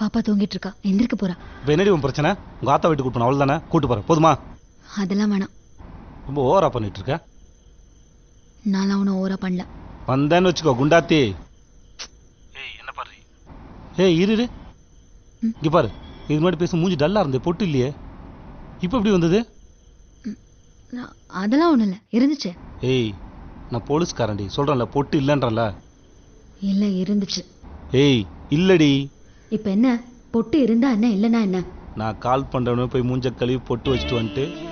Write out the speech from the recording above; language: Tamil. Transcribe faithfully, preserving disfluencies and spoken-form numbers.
பாப்பா தூங்கிட்டு இருக்கா, எந்திரிக்க போறா. இப்போ என்னடி உன் பிரச்சனை? உங்க ஆத்தா வீட்டுக்கு கூட்டு அவள் தானே கூட்டு போறேன், போதுமா? அதெல்லாம் வேணாம். ரொம்ப ஓவரா பண்ணிட்டு இருக்க. நான் அவனை ஓவரா பண்ணல. வந்தேன்னு வச்சுக்கோ குண்டாத்தி. ஏய் என்ன பாரு. ஏய் இரு இரு இங்க பாரு. இது மாதிரி பேச மூஞ்சி டல்லா இருந்தே, பொட்டு இல்லையே, இப்போ எப்படி வந்தது? அதெல்லாம் ஒண்ணும் இல்ல, இருந்துச்சு. ஏய் நான் போலீஸ்காரன்டி, சொல்றேன்ல பொட்டு இல்லைன்றல. இல்ல இருந்துச்சு. ஏய் இல்லடி. இப்ப என்ன, பொட்டு இருந்தா என்ன இல்லைன்னா என்ன? நான் கால் பண்றவனு போய் மூஞ்ச கழுவி பொட்டு வச்சுட்டு வந்துட்டு